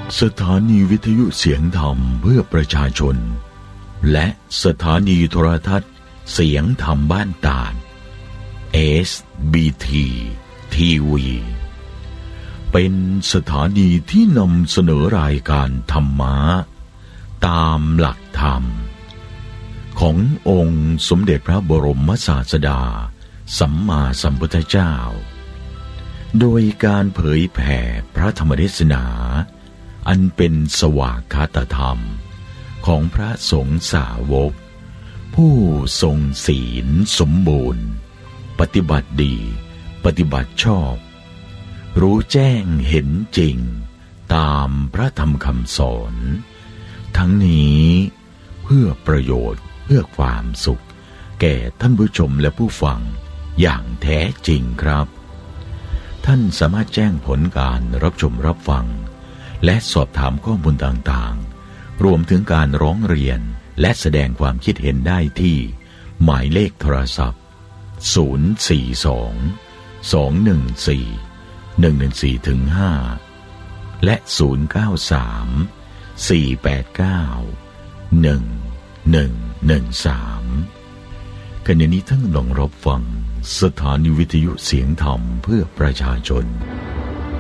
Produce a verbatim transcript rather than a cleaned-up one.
สถานีวิทยุเสียงธรรมเพื่อประชาชนและสถานีโทรทัศน์เสียงธรรมบ้านตาด เอส บี ที ที วี เป็นสถานีที่นำเสนอรายการธรรมะตามหลักธรรมขององค์สมเด็จพระบรมศาสดาสัมมาสัมพุทธเจ้าโดยการเผยแผ่พระธรรมเทศนาอันเป็นสวากขาตธรรมของพระสงฆ์สาวกผู้ทรงศีลสมบูรณ์ปฏิบัติดีปฏิบัติชอบรู้แจ้งเห็นจริงตามพระธรรมคำสอนทั้งนี้เพื่อประโยชน์เพื่อความสุขแก่ท่านผู้ชมและผู้ฟังอย่างแท้จริงครับท่านสามารถแจ้งผลการรับชมรับฟังและสอบถามข้อมูลต่างๆรวมถึงการร้องเรียนและแสดงความคิดเห็นได้ที่หมายเลขโทรศัพท์ศูนย์ สี่ สอง สอง หนึ่ง สี่ หนึ่ง หนึ่ง สี่ ห้า และศูนย์ เก้า สาม สี่ แปด เก้า หนึ่ง หนึ่ง หนึ่ง สามขณะนี้ท่านกำลังรับฟังสถานีวิทยุเสียงธรรมเพื่อประชาชน